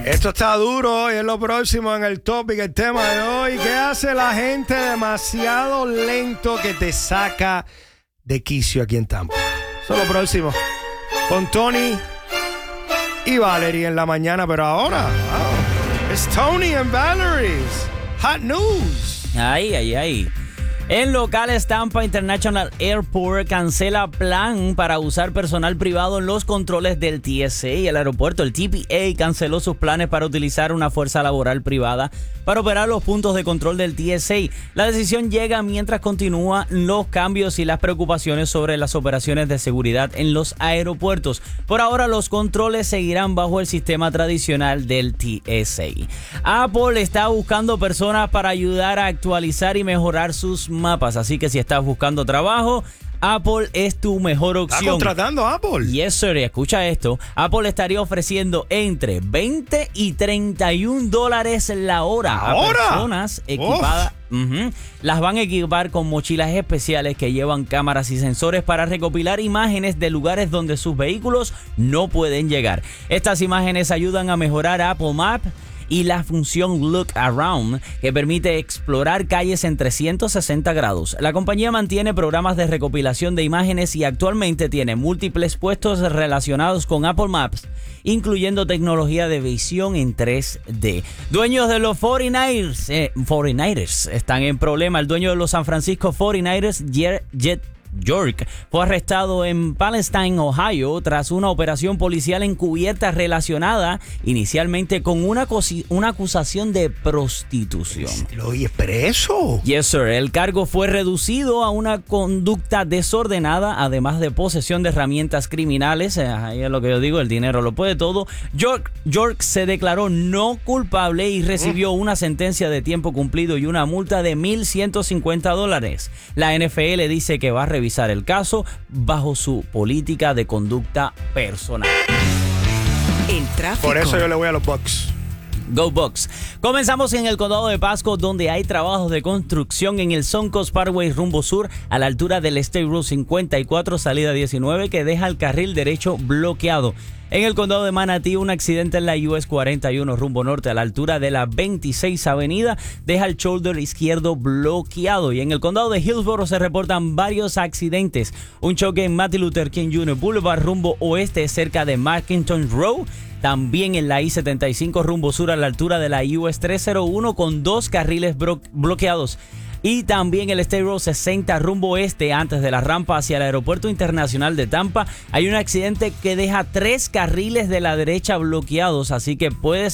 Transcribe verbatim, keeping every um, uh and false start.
Esto está duro y es lo próximo en el topic, el tema de hoy. ¿Qué hace la gente demasiado lento que te saca de quicio aquí en Tampa? Eso es lo próximo. Con Tony y Valerie en la mañana, pero ahora, wow, es Tony and Valerie's Hot News. Ay, ay, ay. En locales, Tampa International Airport cancela plan para usar personal privado en los controles del T S A. El aeropuerto, el T P A, canceló sus planes para utilizar una fuerza laboral privada para operar los puntos de control del T S A. La decisión llega mientras continúan los cambios y las preocupaciones sobre las operaciones de seguridad en los aeropuertos. Por ahora, los controles seguirán bajo el sistema tradicional del T S A. Apple está buscando personas para ayudar a actualizar y mejorar sus mapas, así que si estás buscando trabajo, Apple es tu mejor opción. ¿Está contratando a Apple? Yes, sir. Escucha esto. Apple estaría ofreciendo entre veinte y treinta y un dólares la hora ¿Ahora? a personas equipadas. Uh-huh. Las van a equipar con mochilas especiales que llevan cámaras y sensores para recopilar imágenes de lugares donde sus vehículos no pueden llegar. Estas imágenes ayudan a mejorar Apple Maps y la función Look Around, que permite explorar calles en trescientos sesenta grados. La compañía mantiene programas de recopilación de imágenes y actualmente tiene múltiples puestos relacionados con Apple Maps, incluyendo tecnología de visión en tres D. Dueños de los cuarenta y nueve ers, eh, cuarenta y nueve ers están en problema. El dueño de los San Francisco cuarenta y nueve ers, Jet York, fue arrestado en Palestine, Ohio, tras una operación policial encubierta relacionada inicialmente con una, cosi- una acusación de prostitución. ¿Y es preso? Yes, sir. El cargo fue reducido a una conducta desordenada, además de posesión de herramientas criminales. Eh, ahí es lo que yo digo, el dinero lo puede todo. York, York se declaró no culpable y recibió una sentencia de tiempo cumplido y una multa de mil ciento cincuenta dólares. La N F L dice que va a revisar el caso bajo su política de conducta personal. El tráfico. Por eso yo le voy a los Bucks. Go Bucks. Comenzamos en el condado de Pasco, donde hay trabajos de construcción en el Suncoast Parkway rumbo sur, a la altura del State Road cincuenta y cuatro, salida diecinueve, que deja el carril derecho bloqueado. En el condado de Manatí, un accidente en la U S cuarenta y uno rumbo norte, a la altura de la veintiséis avenida, deja el shoulder izquierdo bloqueado. Y en el condado de Hillsborough se reportan varios accidentes. Un choque en Martin Luther King junior Boulevard rumbo oeste, cerca de Markington Road. También en la I setenta y cinco rumbo sur, a la altura de la U S trescientos uno, con dos carriles bro- bloqueados. Y también el State Road sesenta rumbo este, antes de la rampa hacia el Aeropuerto Internacional de Tampa, hay un accidente que deja tres carriles de la derecha bloqueados, así que puedes